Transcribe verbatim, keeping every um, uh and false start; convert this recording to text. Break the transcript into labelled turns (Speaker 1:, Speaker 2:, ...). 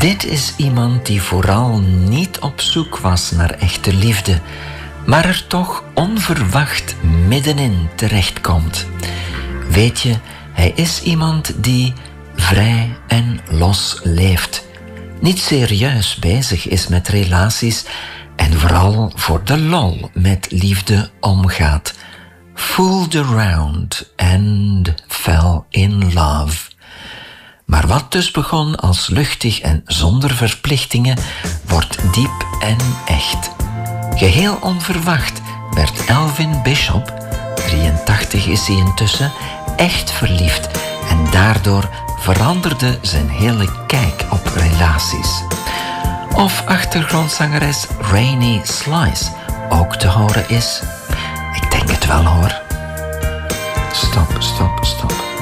Speaker 1: Dit is iemand die vooral niet op zoek was naar echte liefde, maar er toch onverwacht middenin terechtkomt. Weet je, hij is iemand die vrij en los leeft, niet serieus bezig is met relaties en vooral voor de lol met liefde omgaat. Fooled around and fell in love. Maar wat dus begon als luchtig en zonder verplichtingen, wordt diep en echt. Geheel onverwacht werd Elvin Bishop, drieëntachtig is hij intussen, echt verliefd en daardoor veranderde zijn hele kijk op relaties. Of achtergrondzangeres Rainey Slice ook te horen is? Ik denk het wel hoor. Stop, stop, stop.